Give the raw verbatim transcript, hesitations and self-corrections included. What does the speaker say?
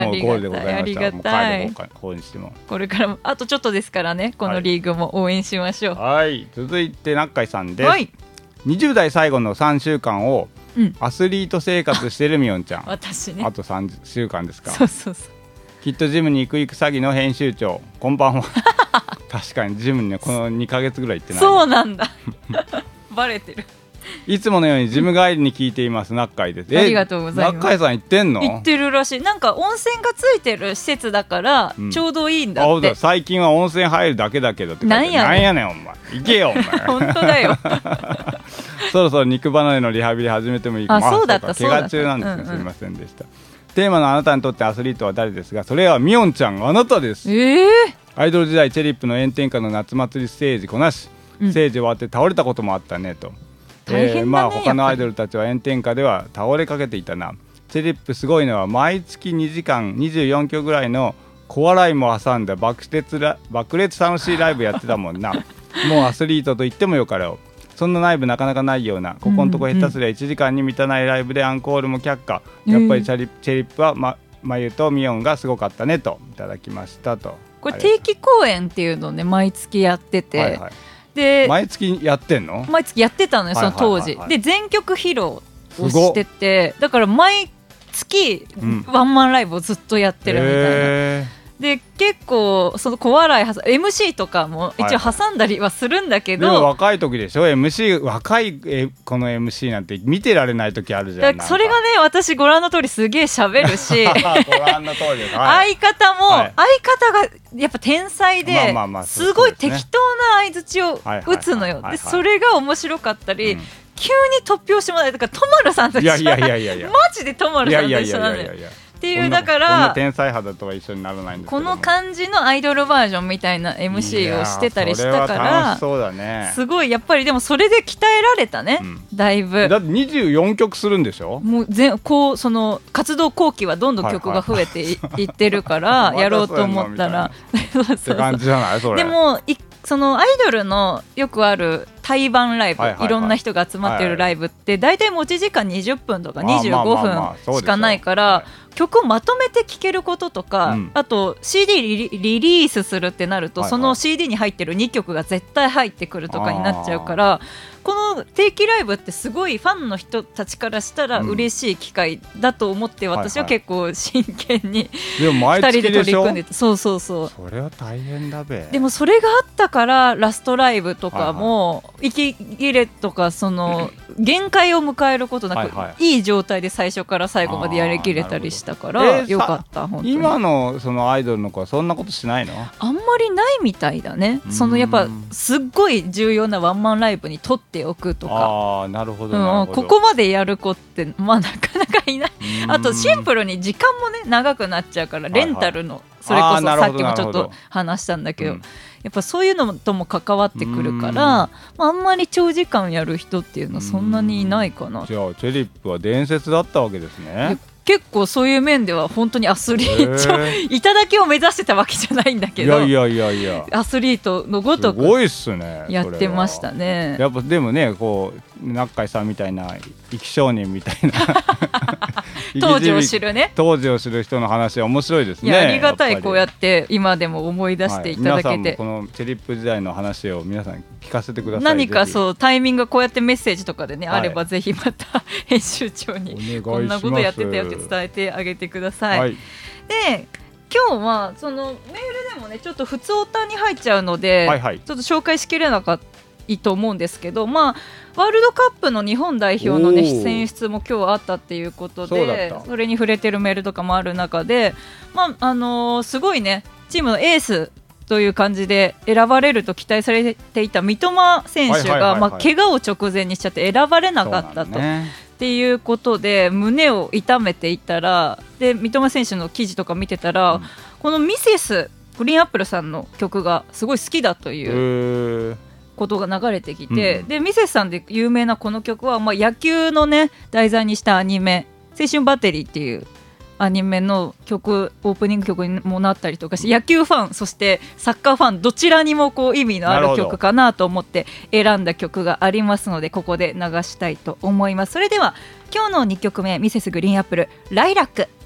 もうゴールでございました。 ありがたい。 もう帰る方にしてもこれからもあとちょっとですからね、このリーグも応援しましょう。 はい、はい、続いて中井さんです。 はい、 にじゅう代最後のさんしゅうかんをアスリート生活してるみおんちゃん、 私ね、 あとさんしゅうかんですか。 そうそうそう、 きっとジムに行く行く詐欺の編集長、こんばんは。確かにジムにねこのにかげつぐらい行ってない、ね、 そうなんだ。バレてる。 いつものようにジム帰りに聞いています。中井です。 ありがとうございます。 中井さん行ってんの？ 行ってるらしい。なんか温泉がついてる施設だから、うん、ちょうどいいんだって。 最近は温泉入るだけだけどって書いてある。 なんやねん、 なんやねんお前、行けよお前。 本当だよ。 そろそろ肉離れのリハビリ始めてもいいかも。 あ、そうだった、 そう怪我中なんですね、うんうん、すみませんでした。テーマのあなたにとってアスリートは誰ですが、それはみおんちゃん、あなたです。 えー、 アイドル時代チェリップの炎天下の夏祭りステージこなし、うん、ステージ終わって倒れたこともあったねと。 大変だね、 えーまあ、他のアイドルたちは炎天下では倒れかけていたな。チェリップすごいのは毎月にじかんにじゅうよんきょくぐらいの小笑いも挟んだ爆裂ラ爆裂楽しいライブやってたもんな。もうアスリートと言ってもよかろう。そんなライブなかなかないような、ここのとこ下手すりゃいちじかんに満たないライブでアンコールも却下、うん、やっぱりチェリ、チェリップはままゆとみおんがすごかったねといただきましたと。 これ定期公演っていうのをね毎月やってて、はいはい、で毎月やってんの？ 毎月やってたのよ、その当時、はいはいはいはい、で全曲披露をしてて、だから毎月ワンマンライブをずっとやってるみたいな、うんで結構その小笑い挟 エムシー とかも一応挟んだりはするんだけど、 はいはい、でも若い時でしょ エムシー 若いえこの エムシー なんて見てられない時あるじゃん。 それがね私ご覧の通りすげえ喋るしご覧の通りです、はい、 相方も、はい、相方がやっぱ天才で、まあまあまあすごい適当な相槌を打つのよ。でそれが面白かったり、うん、急に突拍子もないとかトマルさんと一緒、いやいやいやいやマジでトマルさんと一緒なのよっていう。だからこんな天才肌とは一緒にならないんですけど、 この感じのアイドルバージョンみたいな エムシー をしてたりしたから、 楽しそうだね、 すごいやっぱりでもそれで鍛えられたね、うん、だいぶ。 だってにじゅうよんきょくするんでしょ。 もう全こうその活動後期はどんどん曲が増えて い,、はいはい、いってるからやろうと思ったらって感じじゃないそれ。 でもいそのアイドルのよくある対バンライブ、はいはいはい、いろんな人が集まってるライブって大体持ち時間にじゅっぷんとかにじゅうごふんしかないから、曲をまとめて聴けることとか、うん、あと シーディー リ, リリースするってなると、はいはい、その シーディー に入ってるにきょくが絶対入ってくるとかになっちゃうから、この定期ライブってすごいファンの人たちからしたら嬉しい機会だと思って、私は結構真剣にふたりで取り組んでて、そうそうそう、 それは大変だべ。 でもそれがあったからラストライブとかも息切れとかその限界を迎えることなく、はいはい、いい状態で最初から最後までやりきれたりしたからよかった。本当に今のそのアイドルの子はそんなことしないの？ あんまりないみたいだね。そのやっぱすっごい重要なワンマンライブに撮っておくとか、 あーなるほどなるほど、 うん、ここまでやる子ってまあなかなかいない。あとシンプルに時間もね長くなっちゃうからレンタルの、はいはい、それこそさっきもちょっと話したんだけど、うん、やっぱそういうのとも関わってくるから、まあ、あんまり長時間やる人っていうのはそんなにいないかな。 じゃあチェリップは伝説だったわけですね。 結構そういう面では本当にアスリート、えー、頂を目指してたわけじゃないんだけど、 いやいやいやいやアスリートのごとくすごいっすねやってましたね。 やっぱでもねこう中井さんみたいな生き証人みたいな当時を知るね当時を知る人の話は面白いですね。 いやありがたい、こうやって今でも思い出していただけて、はい、皆さんもこのチェリップ時代の話を皆さん聞かせてください。 何かそうタイミングがこうやってメッセージとかでね、はい、あればぜひまた編集長にこんなことやってたよって伝えてあげてください、はい、で今日はそのメールでもねちょっと普通オタに入っちゃうので、はいはい、ちょっと紹介しきれなかったと思うんですけど、まあ、ワールドカップの日本代表の、ね、選出も今日あったっていうことで そ, それに触れてるメールとかもある中で、まああのー、すごいねチームのエースという感じで選ばれると期待されていた三笘選手が、まあ、怪我を直前にしちゃって選ばれなかったと。っていうことで胸を痛めていたら、で三笘選手の記事とか見てたら、うん、このミセスグリーンアップルさんの曲がすごい好きだということが流れてきて、うん、でミセスさんで有名なこの曲は、まあ、野球のね題材にしたアニメ青春バッテリーっていうアニメの曲オープニング曲にもなったりとかして、野球ファンそしてサッカーファンどちらにもこう意味のある曲かなと思って選んだ曲がありますのでここで流したいと思います。それでは今日のにきょくめミセスグリーンアップルライラック。